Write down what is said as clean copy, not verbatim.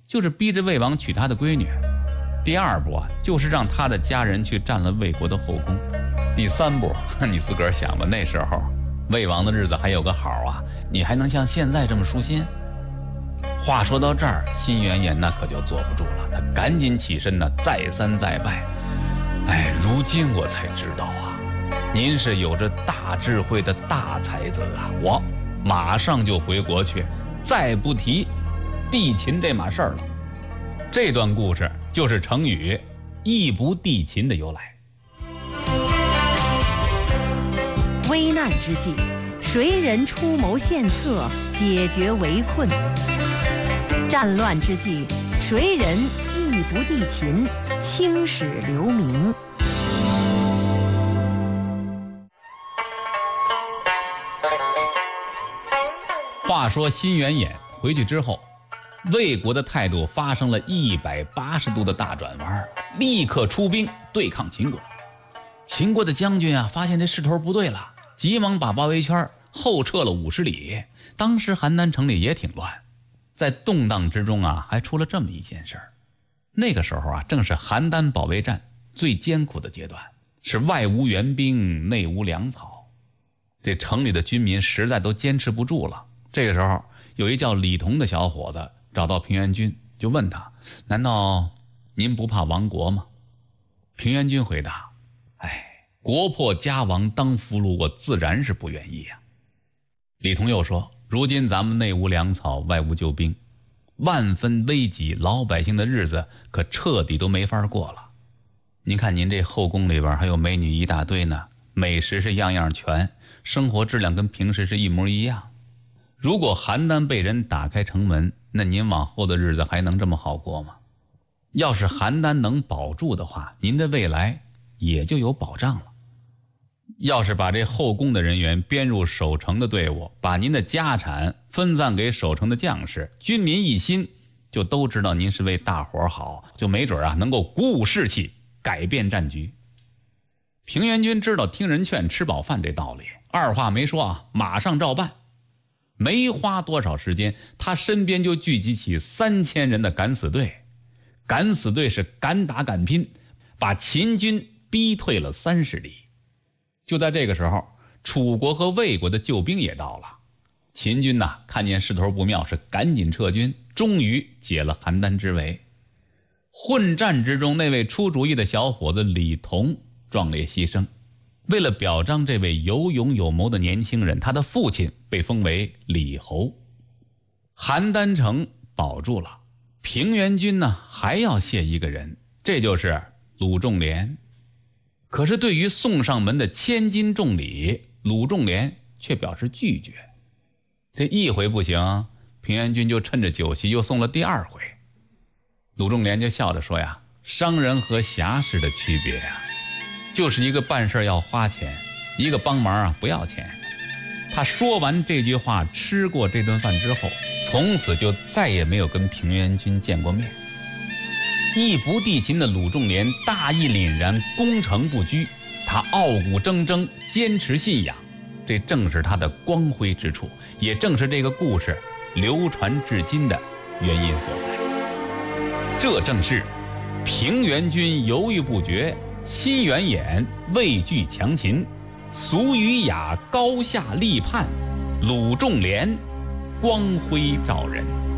就是逼着魏王娶他的闺女。第二步啊，就是让他的家人去占了魏国的后宫。第三步，你自个儿想吧，那时候魏王的日子还有个好啊，你还能像现在这么舒心？话说到这儿，辛远眼那可就坐不住了，他赶紧起身呢，再三再拜。如今我才知道啊，您是有着大智慧的大才子啊！我马上就回国去，再不提地秦这码事儿了。这段故事就是成语义不地秦的由来。 危难之际，谁人出谋献策解决围困？战乱之际，谁人义不地秦青史留名？ 话说辛远眼回去之后，魏国的态度发生了180度的大转弯，立刻出兵对抗秦国。秦国的将军啊，发现这势头不对了，急忙把包围圈后撤了50里。当时邯郸城里也挺乱，在动荡之中啊，还出了这么一件事儿。那个时候啊，正是邯郸保卫战最艰苦的阶段，是外无援兵，内无粮草，这城里的军民实在都坚持不住了。这个时候，有一叫李同的小伙子找到平原君，就问他：难道您不怕亡国吗？平原君回答：国破家亡当俘虏，我自然是不愿意呀。李同又说：如今咱们内无粮草，外无救兵，万分危急，老百姓的日子可彻底都没法过了。您看您这后宫里边还有美女一大堆呢，美食是样样全，生活质量跟平时是一模一样。如果邯郸被人打开城门，那您往后的日子还能这么好过吗？要是邯郸能保住的话，您的未来也就有保障了。要是把这后宫的人员编入守城的队伍，把您的家产分散给守城的将士，军民一心，就都知道您是为大伙好，就没准啊能够鼓舞士气，改变战局。平原君知道听人劝吃饱饭这道理，二话没说啊，马上照办。没花多少时间，他身边就聚集起3000人的敢死队。敢死队是敢打敢拼，把秦军逼退了30里。就在这个时候，楚国和魏国的救兵也到了。秦军呐，看见势头不妙，是赶紧撤军，终于解了邯郸之围。混战之中，那位出主意的小伙子李同壮烈牺牲。为了表彰这位有勇有谋的年轻人，他的父亲被封为李侯。邯郸城保住了，平原君呢还要谢一个人，这就是鲁仲连。可是对于送上门的千金重礼，鲁仲连却表示拒绝。这一回不行，平原君就趁着酒席又送了第2回。鲁仲连就笑着说呀：商人和侠士的区别呀，就是一个办事要花钱，一个帮忙啊不要钱。他说完这句话，吃过这顿饭之后，从此就再也没有跟平原君见过面。义不地秦的鲁仲连大义凛然，攻城不居，他傲骨铮铮，坚持信仰，这正是他的光辉之处，也正是这个故事流传至今的原因所在。这正是平原君犹豫不决，辛远眼畏惧强秦，俗语雅高下立判，鲁仲连光辉照人。